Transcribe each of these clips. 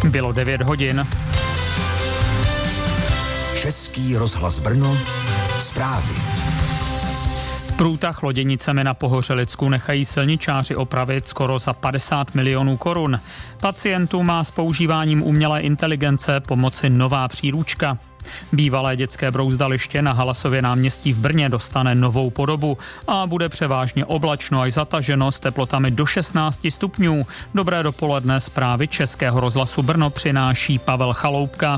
Bylo 9 hodin. Český rozhlas Brno, zprávy. Průtah loděnicemi na Pohořelicku nechají silničáři opravit skoro za 50 milionů korun. Pacientům má s používáním umělé inteligence pomoci nová příručka. Bývalé dětské brouzdaliště na Halasově náměstí v Brně dostane novou podobu a bude převážně oblačno až zataženo s teplotami do 16 stupňů. Dobré dopoledne, zprávy Českého rozhlasu Brno přináší Pavel Chaloupka.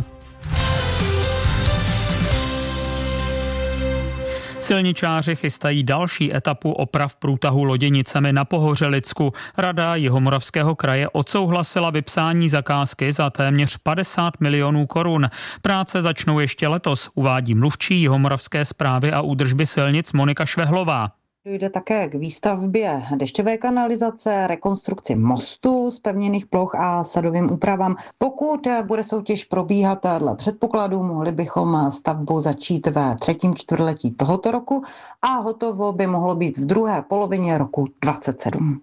Silničáři chystají další etapu oprav průtahu loděnicemi na Pohořelicku. Rada Jihomoravského kraje odsouhlasila vypsání zakázky za téměř 50 milionů korun. Práce začnou ještě letos, uvádí mluvčí Jihomoravské správy a údržby silnic Monika Švehlová. Dojde také k výstavbě dešťové kanalizace, rekonstrukci mostů, zpevněných ploch a sadovým úpravám. Pokud bude soutěž probíhat dle předpokladů, mohli bychom stavbu začít ve 3. čtvrtletí tohoto roku a hotovo by mohlo být v druhé polovině roku 2027.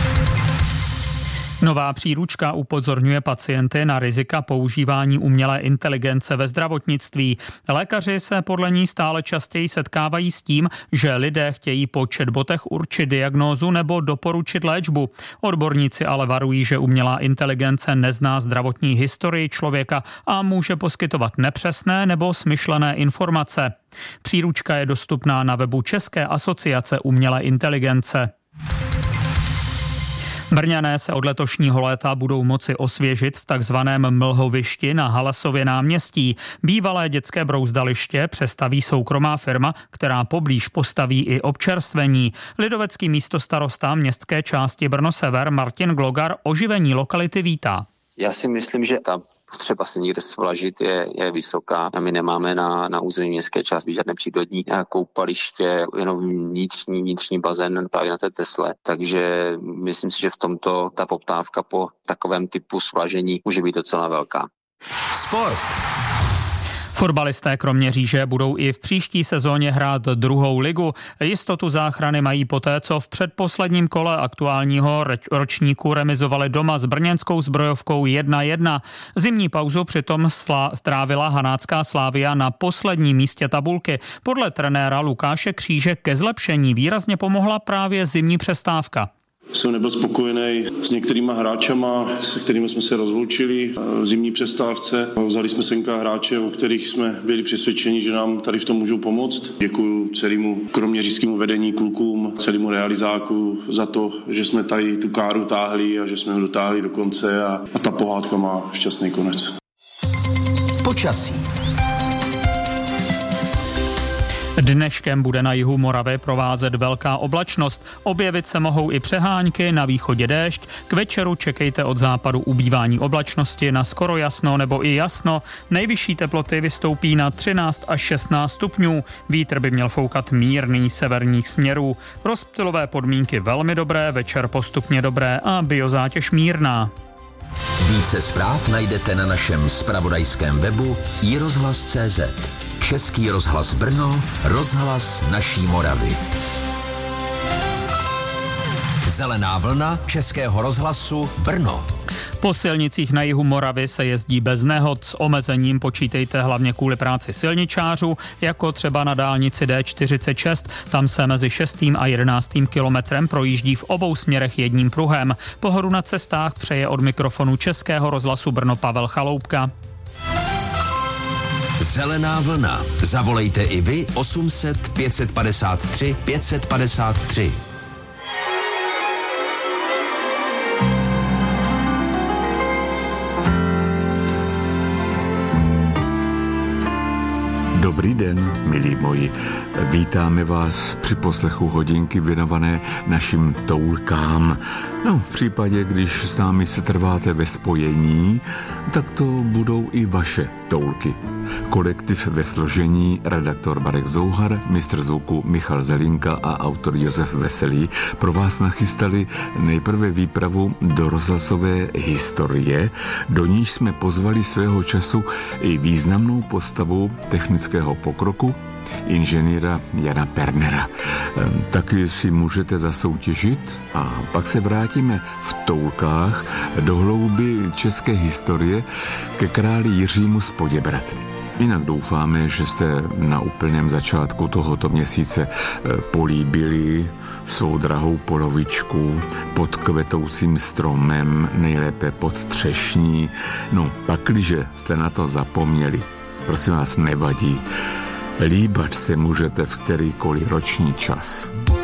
Nová příručka upozorňuje pacienty na rizika používání umělé inteligence ve zdravotnictví. Lékaři se podle ní stále častěji setkávají s tím, že lidé chtějí po chatbotech určit diagnózu nebo doporučit léčbu. Odborníci ale varují, že umělá inteligence nezná zdravotní historii člověka a může poskytovat nepřesné nebo smyšlené informace. Příručka je dostupná na webu České asociace umělé inteligence. Brňané se od letošního léta budou moci osvěžit v takzvaném mlhovišti na Halasově náměstí. Bývalé dětské brouzdaliště přestaví soukromá firma, která poblíž postaví i občerstvení. Lidovecký místostarosta městské části Brno Sever Martin Glogar oživení lokality vítá. Já si myslím, že ta potřeba se někde svlažit je vysoká. A my nemáme na území městské části žádné přírodní koupaliště, jenom vnitřní bazén právě na té Tesle. Takže myslím si, že v tomto ta poptávka po takovém typu svlažení může být docela velká. Sport. Fotbalisté Kroměříže budou i v příští sezóně hrát druhou ligu. Jistotu záchrany mají poté, co v předposledním kole aktuálního ročníku remizovali doma s brněnskou Zbrojovkou 1-1. Zimní pauzu přitom strávila hanácká Slavia na posledním místě tabulky. Podle trenéra Lukáše Kříže ke zlepšení výrazně pomohla právě zimní přestávka. Jsem nebyl spokojený s některýma hráčama, se kterými jsme se rozloučili v zimní přestávce. Vzali jsme senka hráče, o kterých jsme byli přesvědčeni, že nám tady v tom můžou pomoct. Děkuji celému kroměřížskému vedení, klukům, celému realizáku za to, že jsme tady tu káru táhli a že jsme ho dotáhli do konce a ta pohádka má šťastný konec. Počasí. Dneškem bude na jihu Moravy provázet velká oblačnost. Objevit se mohou i přehánky, na východě déšť. K večeru čekejte od západu ubývání oblačnosti na skoro jasno nebo i jasno. Nejvyšší teploty vystoupí na 13 až 16 stupňů. Vítr by měl foukat mírný severních směrů. Rozptylové podmínky velmi dobré, večer postupně dobré a biozátěž mírná. Více zpráv najdete na našem zpravodajském webu iRozhlas.cz. Český rozhlas Brno, rozhlas naší Moravy. Zelená vlna Českého rozhlasu Brno. Po silnicích na jihu Moravy se jezdí bez nehod. S omezením počítejte hlavně kvůli práci silničářů, jako třeba na dálnici D46. Tam se mezi 6. a 11. kilometrem projíždí v obou směrech jedním pruhem. Pohodu na cestách přeje od mikrofonu Českého rozhlasu Brno Pavel Chaloupka. Zelená vlna. Zavolejte i vy 800 553 553. Dobrý den, milí moji. Vítáme vás při poslechu hodinky věnované našim toulkám. No, v případě, když s námi se trváte ve spojení, tak to budou i vaše toulky. Kolektiv ve složení redaktor Marek Zouhar, mistr zvuku Michal Zelinka a autor Josef Veselý pro vás nachystali nejprve výpravu do rozhlasové historie, do níž jsme pozvali svého času i významnou postavu technického pokroku inženýra Jana Pernera. Taky si můžete zasoutěžit a pak se vrátíme v toulkách do hlouby české historie ke králi Jiřímu z Poděbrad. Jinak doufáme, že jste na úplném začátku tohoto měsíce políbili svou drahou polovičku pod kvetoucím stromem, nejlépe pod třešní. No, pakliže jste na to zapomněli, prosím vás, nevadí. Líbat se můžete v kterýkoliv roční čas.